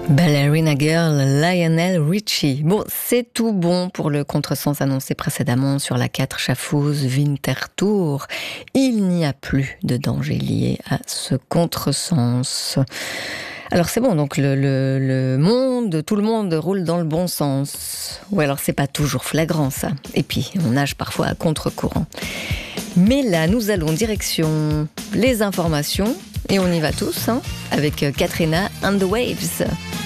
Ballerina Girl, Lionel Richie. Bon, c'est tout bon pour le contresens annoncé précédemment sur la 4 Schaffhouse Winterthur. Il n'y a plus de danger lié à ce contresens. Alors c'est bon, donc le monde, tout le monde roule dans le bon sens. Ou alors c'est pas toujours flagrant ça. Et puis on nage parfois à contre-courant. Mais là, nous allons direction les informations. Et on y va tous, avec Katrina and the Waves.